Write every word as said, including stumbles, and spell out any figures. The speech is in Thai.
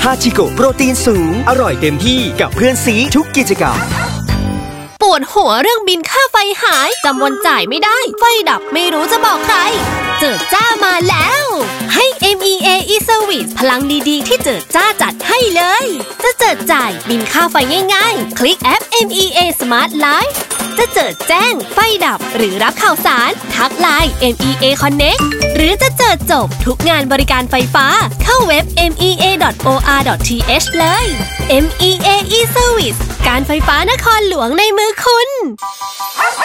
าชิโกะโปรตีนสูงอร่อยเต็มที่กับเพื่อนซีทุกกิจกรรมปวดหัวเรื่องบินค่าไฟหายจำวันจ่ายไม่ได้ไฟดับไม่รู้จะบอกใครเจิดจ้ามาแล้วให้ เอ็ม อี เอ e-service พลังดีๆที่เจิดจ้าจัดให้เลยจะเจิดจ่ายบินค่าไฟง่ายๆคลิกแอป เอ็ม อี เอ Smart Life จะเจิดแจ้งไฟดับหรือรับข่าวสารทักไลน์ เอ็ม อี เอ Connect หรือจะเจิดจบทุกงานบริการไฟฟ้าเข้าเว็บ เอ็ม อี เอ ดอท โอ อาร์ ดอท ที เอช เลย เอ็ม อี เอ e-service การไฟฟ้านครหลวงในมือคุณ